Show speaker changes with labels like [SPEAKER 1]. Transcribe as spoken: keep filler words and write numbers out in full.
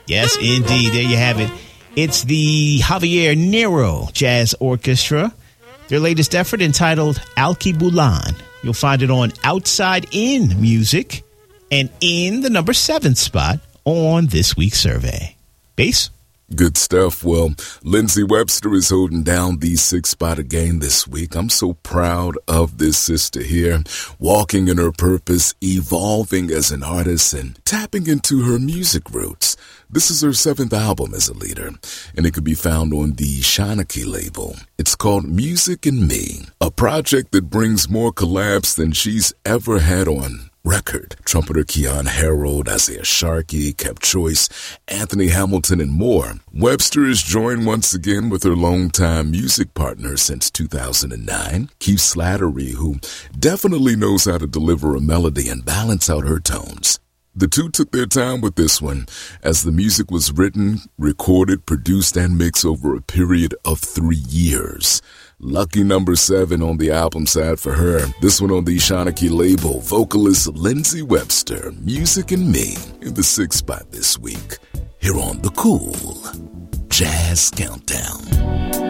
[SPEAKER 1] Yes, indeed. There you have it. It's the Javier Nero Jazz Orchestra. Their latest effort entitled Alkebulan. You'll find it on Outside In Music and in the number seven spot on this week's survey. Bass?
[SPEAKER 2] Good stuff. Well, Lindsey Webster is holding down the sixth spot again this week. I'm so proud of this sister here, walking in her purpose, evolving as an artist, and tapping into her music roots. This is her seventh album as a leader, and it can be found on the Shanachie label. It's called Music and Me, a project that brings more collabs than she's ever had on record. Trumpeter Keon Harold, Isaiah Sharkey, Kev Choice, Anthony Hamilton, and more. Webster is joined once again with her longtime music partner since two thousand nine, Keith Slattery, who definitely knows how to deliver a melody and balance out her tones. The two took their time with this one, as the music was written, recorded, produced, and mixed over a period of three years. Lucky number seven on the album side for her. This one on the Shanachie label, vocalist Lindsey Webster, Music and Me, in the sixth spot this week. Here on the Cool Jazz Countdown.